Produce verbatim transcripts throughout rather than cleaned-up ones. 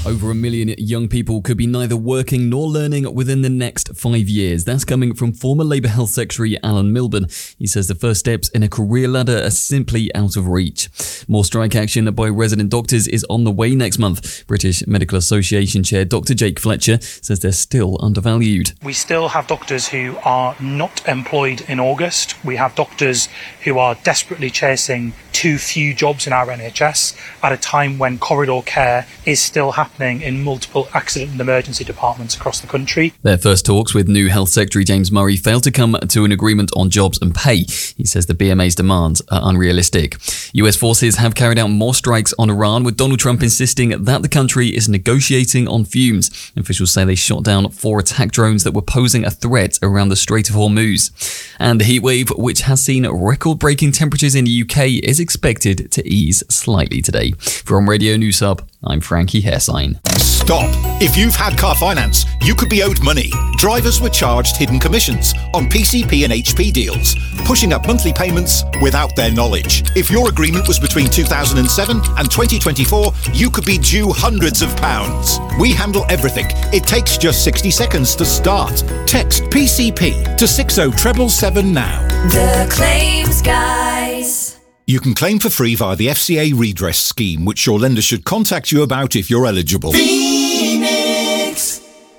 Over a million young people could be neither working nor learning within the next five years. That's coming from former Labour Health Secretary Alan Milburn. He says the first steps in a career ladder are simply out of reach. More strike action by resident doctors is on the way next month. British Medical Association Chair Doctor Jake Fletcher says they're still undervalued. We still have doctors who are not employed in August. We have doctors who are desperately chasing too few jobs in our N H S at a time when corridor care is still happening in multiple accident and emergency departments across the country. Their first talks with new Health Secretary James Murray failed to come to an agreement on jobs and pay. He says the B M A's demands are unrealistic. U S forces have carried out more strikes on Iran, with Donald Trump insisting that the country is negotiating on fumes. Officials say they shot down four attack drones that were posing a threat around the Strait of Hormuz. And the heatwave, which has seen record-breaking temperatures in the U K, is expected to ease slightly today. From Radio News Hub, I'm Frankie Hairsign. Stop! If you've had car finance, you could be owed money. Drivers were charged hidden commissions on P C P and H P deals, pushing up monthly payments without their knowledge. If your agreement was between two thousand seven and twenty twenty-four, you could be due hundreds of pounds. We handle everything. It takes just sixty seconds to start. Text P C P to six oh seven seven now. The Claims Guys. You can claim for free via the F C A redress scheme, which your lender should contact you about if you're eligible. Phoenix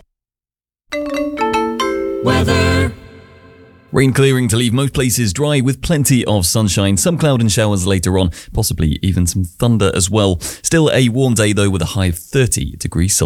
weather. Rain clearing to leave most places dry with plenty of sunshine, some cloud and showers later on, possibly even some thunder as well. Still a warm day though, with a high of thirty degrees Celsius.